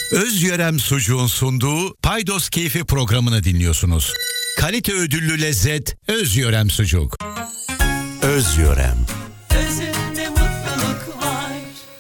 Özyörem Sucuğun sunduğu Paydos Keyfi programını dinliyorsunuz. Kalite ödüllü lezzet Özyörem Sucuk. Özyörem. Özünde mutluluk var.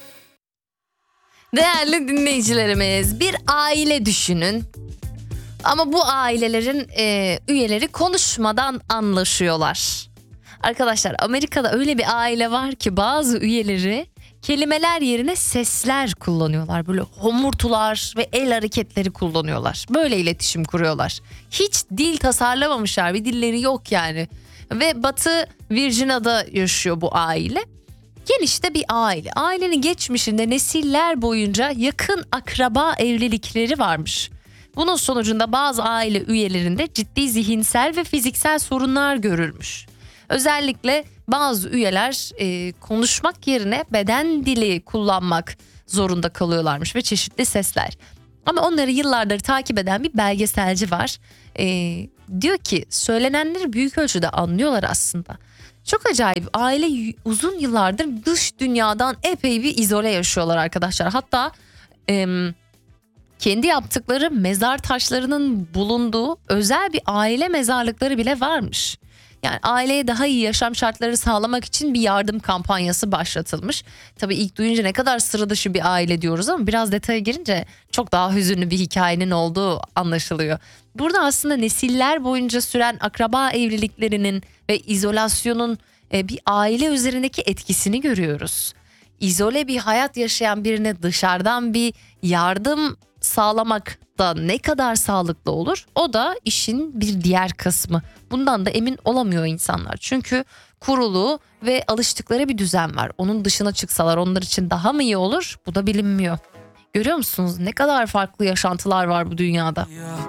Değerli dinleyicilerimiz, bir aile düşünün. Ama bu ailelerin üyeleri konuşmadan anlaşıyorlar. Arkadaşlar, Amerika'da öyle bir aile var ki bazı üyeleri kelimeler yerine sesler kullanıyorlar. Böyle homurtular ve el hareketleri kullanıyorlar. Böyle iletişim kuruyorlar. Hiç dil tasarlamamışlar, bir dilleri yok yani. Ve Batı Virginia'da yaşıyor bu aile. Geniş de bir aile. Ailenin geçmişinde nesiller boyunca yakın akraba evlilikleri varmış. Bunun sonucunda bazı aile üyelerinde ciddi zihinsel ve fiziksel sorunlar görülmüş. Özellikle bazı üyeler konuşmak yerine beden dili kullanmak zorunda kalıyorlarmış ve çeşitli sesler. Ama onları yıllardır takip eden bir belgeselci var. Diyor ki söylenenleri büyük ölçüde anlıyorlar aslında. Çok acayip, aile uzun yıllardır dış dünyadan epey bir izole yaşıyorlar arkadaşlar. Hatta kendi yaptıkları mezar taşlarının bulunduğu özel bir aile mezarlıkları bile varmış. Yani aileye daha iyi yaşam şartları sağlamak için bir yardım kampanyası başlatılmış. Tabii ilk duyunca ne kadar sıra dışı bir aile diyoruz ama biraz detaya girince çok daha hüzünlü bir hikayenin olduğu anlaşılıyor. Burada aslında nesiller boyunca süren akraba evliliklerinin ve izolasyonun bir aile üzerindeki etkisini görüyoruz. İzole bir hayat yaşayan birine dışarıdan bir yardım sağlamak da ne kadar sağlıklı olur? O da işin bir diğer kısmı. Bundan da emin olamıyor insanlar. Çünkü kurulu ve alıştıkları bir düzen var. Onun dışına çıksalar onlar için daha mı iyi olur? Bu da bilinmiyor. Görüyor musunuz ne kadar farklı yaşantılar var bu dünyada?